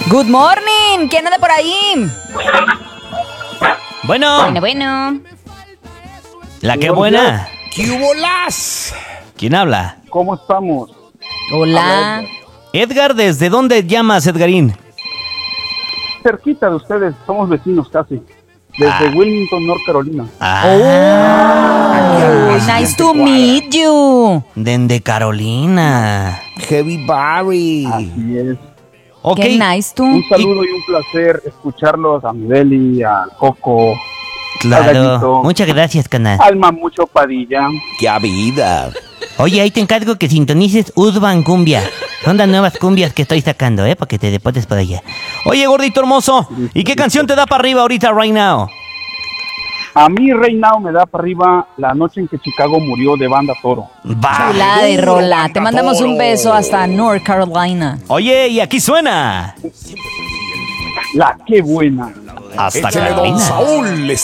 Good morning. ¿Quién anda por ahí? Bueno. Bueno. La que buena. ¿Qué hubo las? ¿Quién habla? ¿Cómo estamos? Hola. Edgar, ¿desde dónde llamas, Edgarín? Cerquita de ustedes, somos vecinos casi. Desde Wilmington, North Carolina. Oh, nice to meet you. Desde Carolina. Heavy Barry. Así es. Ok. Qué nice tú. Un saludo y un placer escucharlos a Mibeli, al Coco, Claro. Gallito. Muchas gracias, canal. al Mamucho Padilla. ¡Qué vida! Oye, ahí te encargo que sintonices Urban Cumbia. Son las nuevas cumbias que estoy sacando, para que te deportes por allá. Oye, gordito hermoso, ¿y qué canción te da para arriba ahorita, right now? A mí, Right Now, me da para arriba La Noche en que Chicago Murió de Banda Toro. Va. Chulada de rola. Banda Te mandamos un Toro. beso hasta North Carolina. Oye, y aquí suena. La Qué Buena. Hasta Échale, don Carolina. Saúl.